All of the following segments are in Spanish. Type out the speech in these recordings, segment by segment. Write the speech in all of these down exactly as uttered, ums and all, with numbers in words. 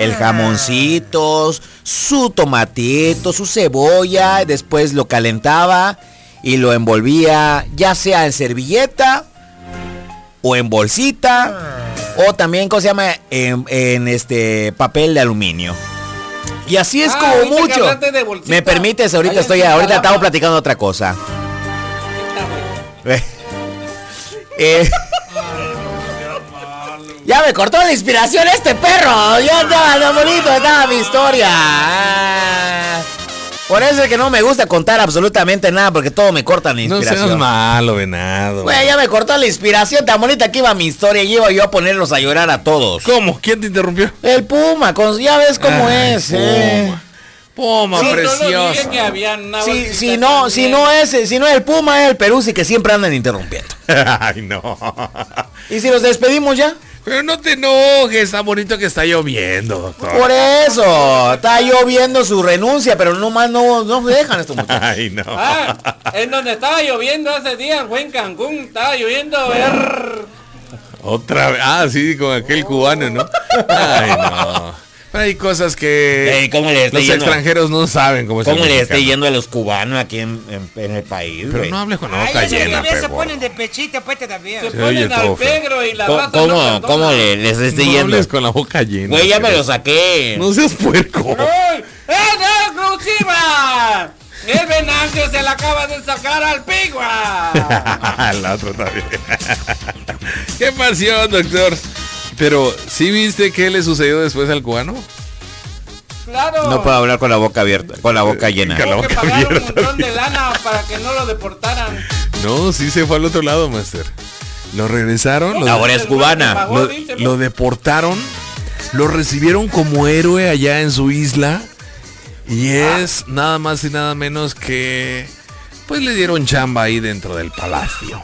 el jamoncito, su tomatito, su cebolla, después lo calentaba y lo envolvía ya sea en servilleta o en bolsita o también, ¿cómo se llama? En, en este papel de aluminio. Y así es ah, como mucho. ¿Me permites? Ahorita Ahí estoy, ahorita estamos platicando otra cosa. eh, ya me cortó la inspiración este perro. Ya estaba tan bonito, estaba mi historia. Ah, por eso es que no me gusta contar absolutamente nada, porque todo me corta la inspiración. No seas malo, venado. Güey, ya me cortó la inspiración, tan bonita que iba mi historia y iba yo a ponerlos a llorar a todos. ¿Cómo? ¿Quién te interrumpió? El Puma, con, ya ves cómo Ay, es. Puma. Eh. Puma, sí, precioso. No había si, si no, si no es, si no es el Puma, es el Peruzzi, que siempre andan interrumpiendo. Ay, no. ¿Y si nos despedimos ya? Pero no te enojes, está bonito que está lloviendo, doctor. Por eso, está lloviendo su renuncia, pero nomás no, no dejan estos muchachos. Ay, no. Ah, en donde estaba lloviendo hace días, fue en Cancún, estaba lloviendo. Ver... Otra vez, ah, sí, con aquel cubano, ¿no? Ay, no. Pero hay cosas que hey, ¿cómo le los yendo? extranjeros no saben cómo, ¿Cómo le esté yendo a los cubanos aquí en, en, en el país? Pero wey. no hables con la boca llena, se ponen de pechito, pues todavía. Se, se ponen al pegro y la ¿Cómo, raza cómo, no ¿cómo le, les esté no yendo? No hables con la boca llena. Güey, ya me lo saqué. No seas puerco. ¡Ey! ¡Exclusiva! El Venancio se le acaba de sacar al Pigua. La otra también. Qué pasión, doctor. Pero, ¿sí viste qué le sucedió después al cubano? Claro. No puedo hablar con la boca abierta, con la boca llena. Con la Tuvo que boca pagar abierta. un montón de lana para que no lo deportaran. No, sí se fue al otro lado, master. Lo regresaron. No, lo, Ahora es cubana. pagó, lo, dice, lo deportaron. Lo recibieron como héroe allá en su isla. Y es nada más y nada menos que... Pues le dieron chamba ahí dentro del palacio.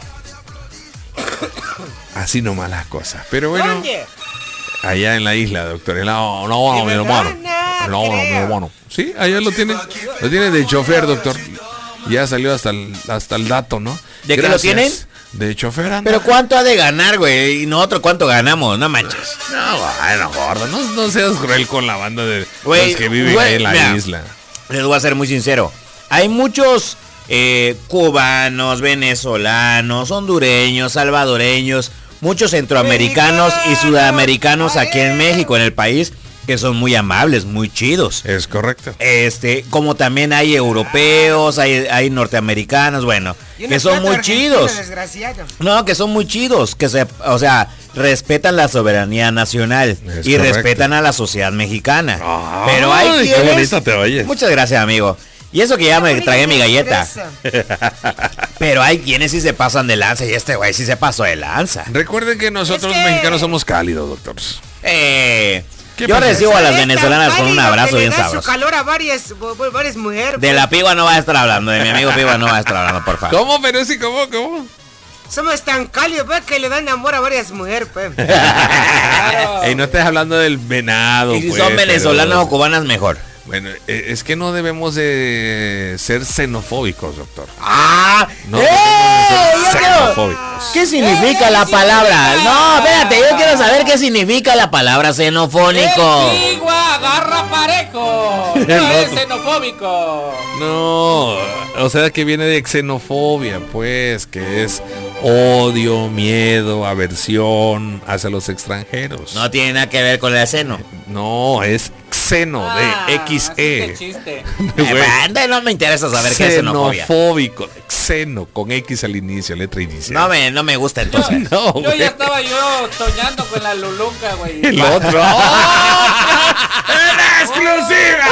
Así nomás las cosas. Pero bueno... ¿Dónde? Allá en la isla, doctor. No, no, bueno, mi hermano. No, bueno, mi hermano. Sí, allá lo tiene. Lo tiene de chofer, doctor. Ya salió hasta el, hasta el dato, ¿no? ¿De qué lo tienen? De chofer, anda. Pero ¿cuánto ha de ganar, güey? Y nosotros ¿cuánto ganamos? No manches. No, bueno, gordo. No, no seas cruel con la banda de Güey, los que viven güey, ahí en la mira, isla. Les voy a ser muy sincero. Hay muchos eh, cubanos, venezolanos, hondureños, salvadoreños, muchos centroamericanos y sudamericanos aquí en México, en el país, que son muy amables, muy chidos. Es correcto. Este, como también hay europeos, hay, hay norteamericanos, bueno, que son muy chidos. No, que son muy chidos, que se, o sea, respetan la soberanía nacional Es y correcto. respetan a la sociedad mexicana. Ay, Pero hay qué quienes... bonita te oyes. Muchas gracias, amigo. Y eso que ya me tragué mi galleta. Pero hay quienes sí se pasan de lanza y este güey sí se pasó de lanza. Recuerden que nosotros Es que- mexicanos somos cálidos, doctor. Eh, ¿Qué yo pasa? recibo a las Es tan venezolanas con un cálido abrazo que le bien da su sabroso. calor a varias, varias mujeres. De la Pigua no va a estar hablando, de mi amigo Pigua no va a estar hablando, por favor. ¿Cómo, pero sí, cómo, cómo? Somos tan cálidos, pues, que le dan amor a varias mujeres, pues. Claro. Ey, no estés hablando del venado. Y si pues, son venezolanas pero- o cubanas, mejor. Bueno, eh, es que no debemos de ser xenofóbicos, doctor. ¡Ah! No, ¡Eh! debemos de Yo ser quiero- xenofóbicos. ¿Qué significa la palabra? No, espérate, yo quiero saber qué significa la palabra xenofónico. El Pigua agarra parejo. No es xenofóbico. No, o sea que viene de xenofobia, pues, que es odio, miedo, aversión hacia los extranjeros. No tiene nada que ver con el seno. No, es xeno, Ah, de X E. así que chiste. Güey. Eh, no me interesa saber qué es xenofobia. Xenofóbico, xeno, con X al inicio, letra inicial. No me, no me gusta entonces. No, Yo güey. ya estaba yo soñando con la lulunca, güey. El otro. ¡En exclusiva!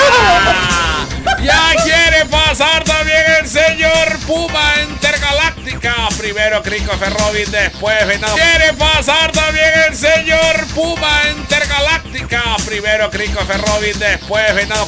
Ya quiere pasar también el señor Puma Intergaláctica. Primero Christopher Robin, después Venado. Quiere pasar también el señor Puma Intergaláctica. Primero Christopher Robin, después Venado.